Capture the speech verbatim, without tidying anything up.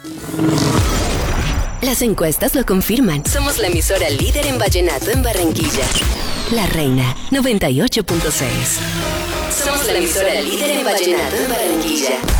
Las encuestas lo confirman. Somos la emisora líder en vallenato en Barranquilla. La Reina, noventa y ocho punto seis. Somos la emisora líder en vallenato en Barranquilla.